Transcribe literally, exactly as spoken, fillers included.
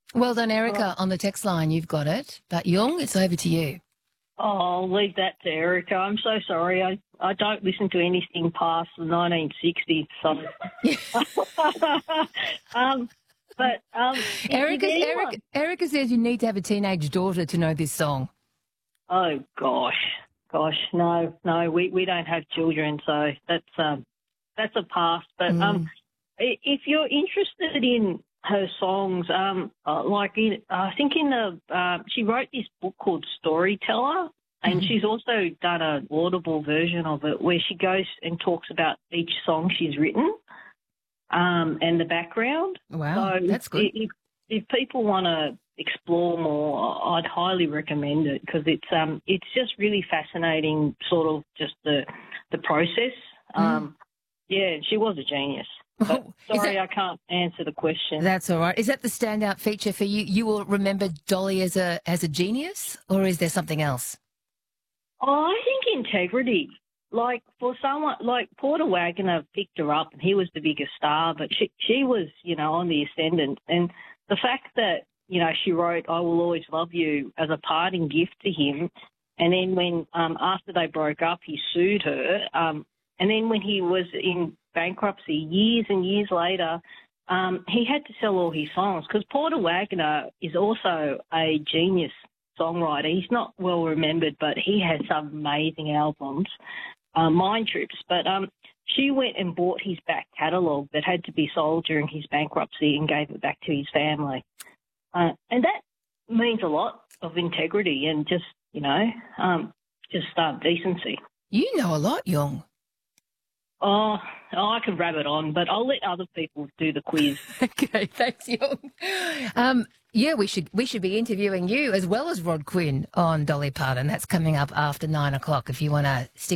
Well done, Oh, Erica, on the text line. You've got it. But Yung, it's over to you. I'll leave that to Erica. I'm so sorry. I, I don't listen to anything past the nineteen sixties. So. um, but um, if, if Erica, Erica, anyone, Erica says you need to have a teenage daughter to know this song. oh gosh, gosh, no, no, we, we don't have children, so that's um that's a pass. But um, Mm. i- if you're interested in her songs, um, uh, like in, I think in the uh, she wrote this book called Storyteller, and Mhm. she's also done an audible version of it where she goes and talks about each song she's written, um, and the background. So Wow, if that's good. if, if people want to explore more, I'd highly recommend it because it's um it's just really fascinating, sort of just the the process. Mm. Um, yeah, she was a genius. But Oh, is that sorry, I can't answer the question. that's all right? Is that the standout feature for you? You will remember Dolly as a as a genius, or is there something else? Oh, I think integrity. Like for someone like Porter Wagner picked her up, and he was the biggest star, but she she was, you know, on the ascendant. And the fact that you know she wrote "I Will Always Love You" as a parting gift to him, and then when um, after they broke up, he sued her, um, and then when he was in bankruptcy years and years later. Um, he had to sell all his songs because Porter Wagner is also a genius songwriter. He's not well remembered, but he has some amazing albums, uh, Mind Trips. But um, she went and bought his back catalogue that had to be sold during his bankruptcy and gave it back to his family. Uh, and that means a lot of integrity and just, you know, um, just uh, decency. You know a lot, Yung. Oh, oh, I could rabbit on, but I'll let other people do the quiz. Okay, thanks, Yung. Um, yeah, we should we should be interviewing you as well as Rod Quinn on Dolly Parton. That's coming up after nine o'clock. If you want to stick